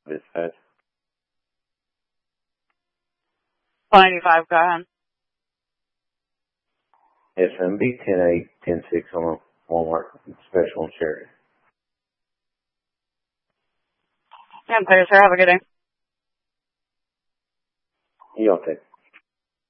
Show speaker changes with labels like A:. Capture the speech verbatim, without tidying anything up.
A: Dispatch.
B: one eighty-five, go ahead.
A: S M B ten eight, ten six on a Walmart special on Cherry.
B: Yeah, thank you, sir. Have a good day.
A: Y'all take